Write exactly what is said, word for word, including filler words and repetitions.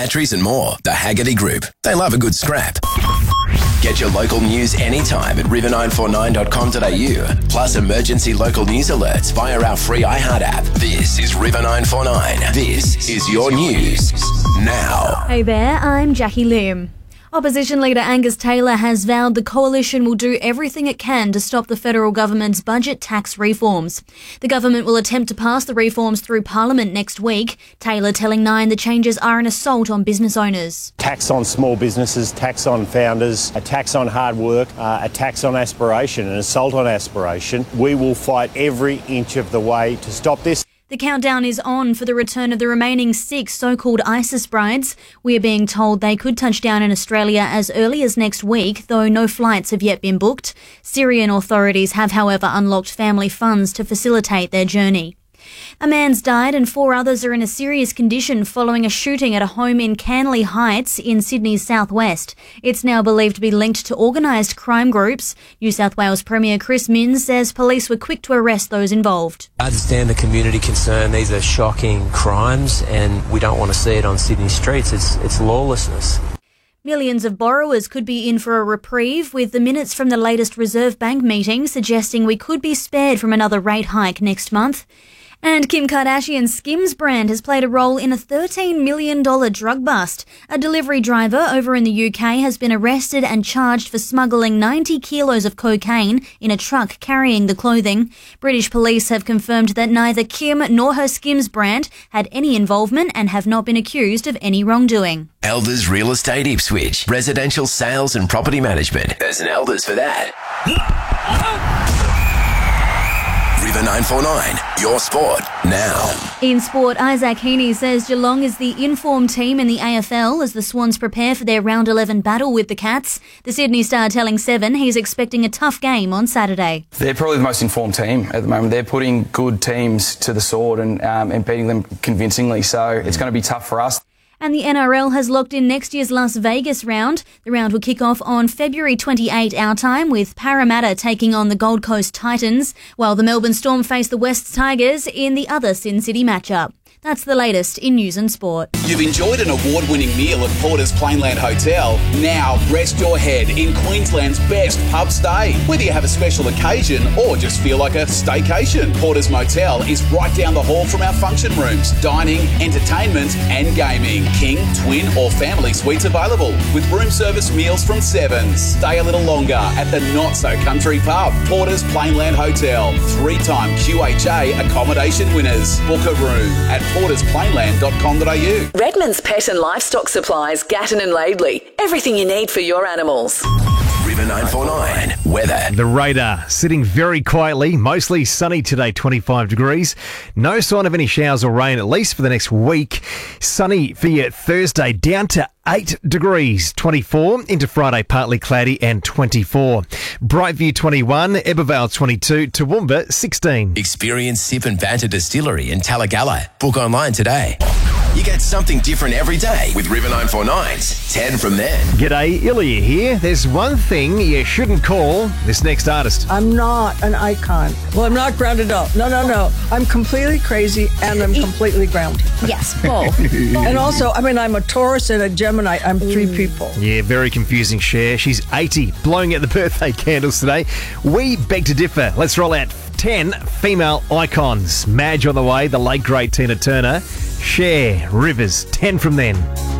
batteries and more. The Haggerty Group. They love a good scrap. Get your local news anytime at river nine four nine dot com dot a u. Plus emergency local news alerts via our free iHeart app. This is River nine four nine. This is your news now. Hey there, I'm Jackie Lim. Opposition leader Angus Taylor has vowed the coalition will do everything it can to stop the federal government's budget tax reforms. The government will attempt to pass the reforms through Parliament next week. Taylor telling Nine the changes are an assault on business owners. Tax on small businesses, tax on founders, a tax on hard work, uh, a tax on aspiration, an assault on aspiration. We will fight every inch of the way to stop this. The countdown is on for the return of the remaining six so-called ISIS brides. We are being told they could touch down in Australia as early as next week, though no flights have yet been booked. Syrian authorities have, however, unlocked family funds to facilitate their journey. A man's died and four others are in a serious condition following a shooting at a home in Canley Heights in Sydney's southwest. It's now believed to be linked to organised crime groups. New South Wales Premier Chris Minns says police were quick to arrest those involved. I understand the community concern. These are shocking crimes and we don't want to see it on Sydney streets. It's, it's lawlessness. Millions of borrowers could be in for a reprieve, with the minutes from the latest Reserve Bank meeting suggesting we could be spared from another rate hike next month. And Kim Kardashian's Skims brand has played a role in a thirteen million dollars drug bust. A delivery driver over in the U K has been arrested and charged for smuggling ninety kilos of cocaine in a truck carrying the clothing. British police have confirmed that neither Kim nor her Skims brand had any involvement and have not been accused of any wrongdoing. Elders Real Estate Ipswich. Residential sales and property management. There's an Elders for that. River nine four nine, your sport now. In sport, Isaac Heaney says Geelong is the informed team in the A F L as the Swans prepare for their round eleven battle with the Cats. The Sydney Star telling Seven he's expecting a tough game on Saturday. They're probably the most informed team at the moment. They're putting good teams to the sword and, um, and beating them convincingly, so it's going to be tough for us. And the N R L has locked in next year's Las Vegas round. The round will kick off on February twenty-eighth our time, with Parramatta taking on the Gold Coast Titans, while the Melbourne Storm face the West Tigers in the other Sin City matchup. That's the latest in news and sport. You've enjoyed an award-winning meal at Porter's Plainland Hotel. Now rest your head in Queensland's best pub stay. Whether you have a special occasion or just feel like a staycation, Porter's Motel is right down the hall from our function rooms, dining, entertainment and gaming. King, twin or family suites available with room service meals from Sevens. Stay a little longer at the not-so-country pub. Porter's Plainland Hotel. Three-time Q H A accommodation winners. Book a room at porters plainland dot com dot a u. Redmond's Pet and Livestock Supplies, Gatton and Laidley. Everything you need for your animals. River nine four nine, weather. The radar sitting very quietly, mostly sunny today, twenty-five degrees. No sign of any showers or rain, at least for the next week. Sunny for you Thursday, down to eight degrees, twenty-four, into Friday, partly cloudy and twenty-four. Brightview twenty-one, Ebbw twenty-two, Toowoomba sixteen. Experience Sip and Banter Distillery in Talagalla. Book online today. You get something different every day with River nine four nine's ten from then. G'day, Ilya here. There's one thing you shouldn't call this next artist. I'm not an icon. Well, I'm not grounded up. No, no, no. I'm completely crazy and I'm completely grounded. Yes, both. And also, I mean, I'm a Taurus and a Gemini. I'm three people. Yeah, very confusing, Cher. She's eighty, blowing out the birthday candles today. We beg to differ. Let's roll out ten female icons. Madge on the way, the late great Tina Turner. Cher, Rivers, ten from then.